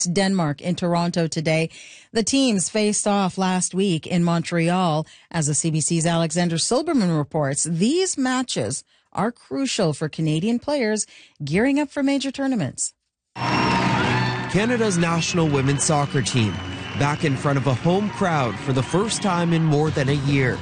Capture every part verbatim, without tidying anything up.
Denmark in Toronto today. The teams faced off last week in Montreal. As the C B C's Alexander Silberman reports, these matches are crucial for Canadian players gearing up for major tournaments. Canada's national women's soccer team back in front of a home crowd for the first time in more than a year.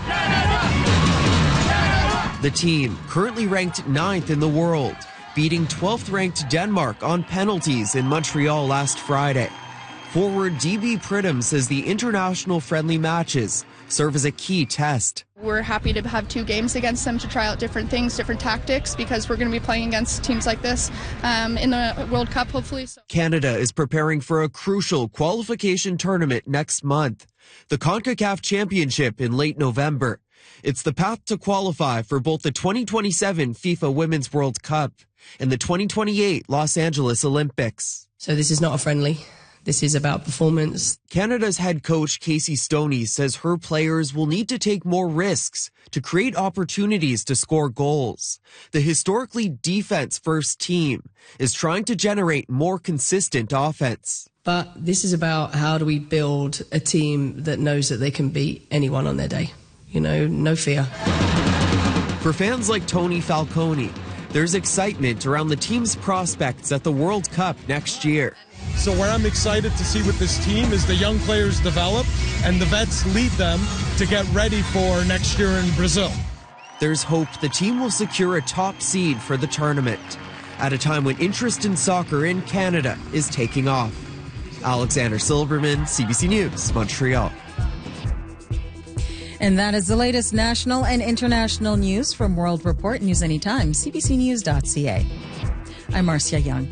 The team, currently ranked ninth in the world, beating twelfth ranked Denmark on penalties in Montreal last Friday. Forward D B Pridham says the international friendly matches serve as a key test. We're happy to have two games against them to try out different things, different tactics, because we're going to be playing against teams like this um, in the World Cup, hopefully. So. Canada is preparing for a crucial qualification tournament next month, the CONCACAF Championship in late November. It's the path to qualify for both the twenty twenty-seven FIFA Women's World Cup and the twenty twenty-eight Los Angeles Olympics. So this is not a friendly. This is about performance. Canada's head coach Casey Stoney says her players will need to take more risks to create opportunities to score goals. The historically defense-first team is trying to generate more consistent offense. But this is about how do we build a team that knows that they can beat anyone on their day. You know, no fear. For fans like Tony Falcone, there's excitement around the team's prospects at the World Cup next year. So where I'm excited to see with this team is the young players develop and the vets lead them to get ready for next year in Brazil. There's hope the team will secure a top seed for the tournament at a time when interest in soccer in Canada is taking off. Alexander Silberman, C B C News, Montreal. And that is the latest national and international news from World Report. News anytime, c b c news dot c a. I'm Marcia Young.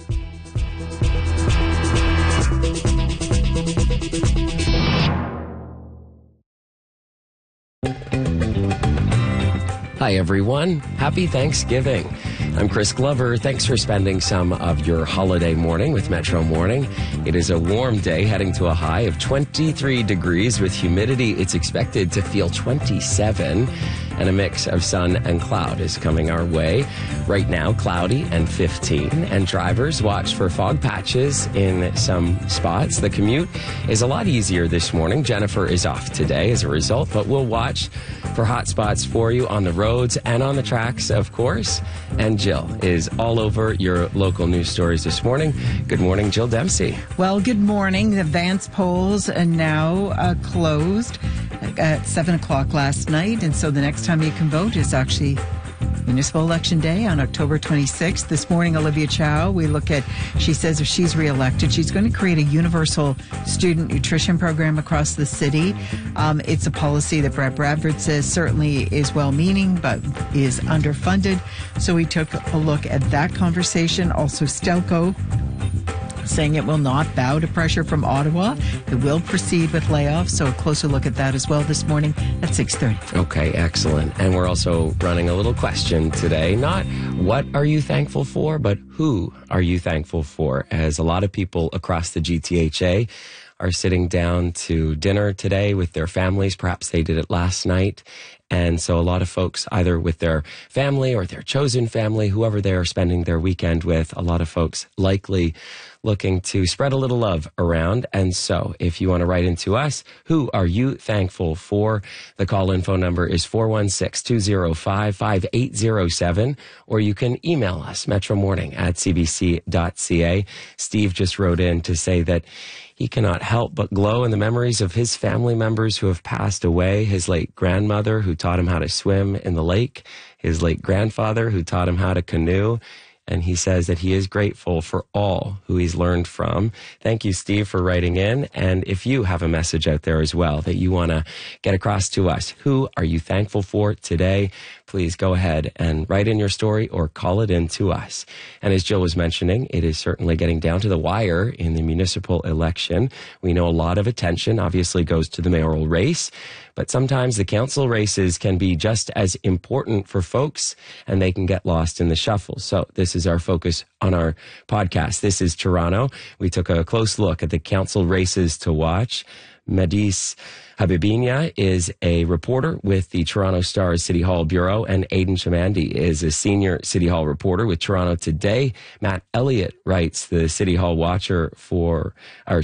Hi, everyone. Happy Thanksgiving. I'm Chris Glover. Thanks for spending some of your holiday morning with Metro Morning. It is a warm day heading to a high of twenty-three degrees with humidity. It's expected to feel twenty-seven, and a mix of sun and cloud is coming our way. Right now, cloudy and fifteen, and drivers watch for fog patches in some spots. The commute is a lot easier this morning. Jennifer is off today as a result, but we'll watch for hot spots for you on the roads and on the tracks, of course. And Jill is all over your local news stories this morning. Good morning, Jill Dempsey. Well, good morning. The Vance polls are now uh, closed at seven o'clock last night, and so the next time you can vote is actually Municipal Election Day on October twenty-sixth. This morning, Olivia Chow, we look at, she says if she's reelected, she's going to create a universal student nutrition program across the city. Um, it's a policy that Brett Bradford says certainly is well-meaning, but is underfunded. So we took a look at that conversation. Also, Stelco saying it will not bow to pressure from Ottawa. It will proceed with layoffs. So a closer look at that as well this morning at six thirty. Okay, excellent. And we're also running a little question today. Not what are you thankful for, but who are you thankful for? As a lot of people across the G T H A are sitting down to dinner today with their families. Perhaps they did it last night. And so a lot of folks, either with their family or their chosen family, whoever they are spending their weekend with, a lot of folks likely looking to spread a little love around. And so if you want to write into us, who are you thankful for? The call-in phone number is four one six, two zero five, five eight zero seven, or you can email us, metromorning at c b c dot c a. Steve just wrote in to say that he cannot help but glow in the memories of his family members who have passed away. His late grandmother, who taught him how to swim in the lake. His late grandfather, who taught him how to canoe. And he says that he is grateful for all who he's learned from. Thank you, Steve, for writing in. And if you have a message out there as well that you want to get across to us, who are you thankful for today? Please go ahead and write in your story or call it in to us. And as Jill was mentioning, it is certainly getting down to the wire in the municipal election. We know a lot of attention obviously goes to the mayoral race, but sometimes the council races can be just as important for folks and they can get lost in the shuffle. So this is our focus on our podcast. This is Toronto. We took a close look at the council races to watch. Madis Habibinia is a reporter with the Toronto Star's City Hall Bureau, and Aidan Shamandi is a senior City Hall reporter with Toronto Today. Matt Elliott writes the City Hall Watcher for, or